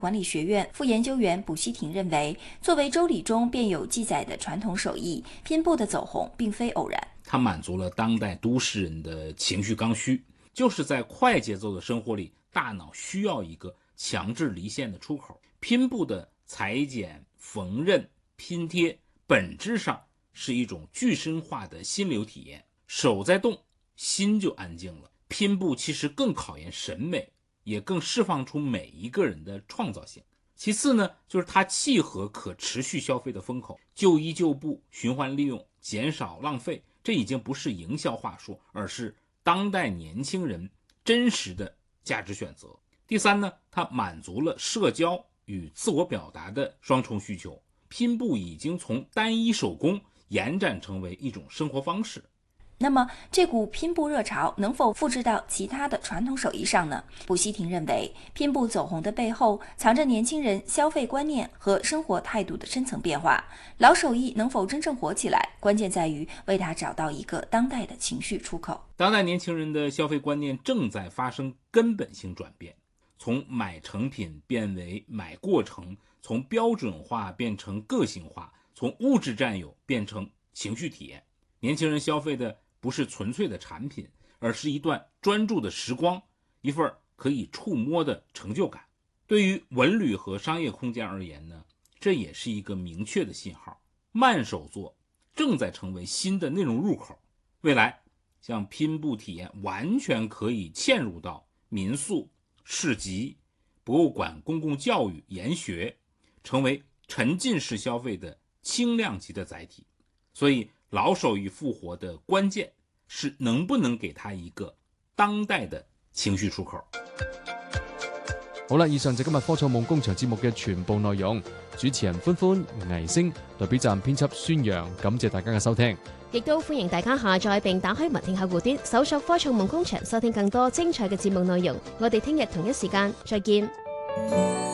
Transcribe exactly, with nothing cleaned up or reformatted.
管理学院副研究员卜希婷认为，作为周礼中便有记载的传统手艺，拼布的走红并非偶然。 它满足了当代都市人的情绪刚需，就是在快节奏的生活里，大脑需要一个强制离线的出口。拼布的裁剪、缝纫、拼贴，本质上是一种具身化的心流体验。手在动，心就安静了。拼布其实更考验审美，也更释放出每一个人的创造性。其次呢，就是它契合可持续消费的风口，旧衣旧布、循环利用、减少浪费，这已经不是营销话术，而是当代年轻人真实的价值选择。第三呢，它满足了社交与自我表达的双重需求。拼布已经从单一手工延展成为一种生活方式。 那么这股拼布热潮能否复制到其他的传统手艺上呢？卜希婷认为，拼布走红的背后藏着年轻人消费观念和生活态度的深层变化。老手艺能否真正火起来，关键在于为它找到一个当代的情绪出口。 当代年轻人的消费观念正在发生根本性转变，从买成品变为买过程，从标准化变成个性化，从物质占有变成情绪体验。年轻人消费的不是纯粹的产品，而是一段专注的时光，一份可以触摸的成就感。对于文旅和商业空间而言呢，这也是一个明确的信号。慢手作正在成为新的内容入口，未来像拼布体验完全可以嵌入到民宿、市集、博物馆、公共教育、研学，成为沉浸式消費的轻量級的載體。所以老手藝復活的關鍵是能不能給它一個當代的情緒出口。 好啦，以上就今日科創夢工場節目嘅全部內容。主持人歡歡、倪星，代表站編輯孫陽，感謝大家嘅收聽。 亦都歡迎大家下載並打開文聽客戶端，搜索科創夢工場，收聽更多精彩嘅節目內容。我哋聽日同一時間再見。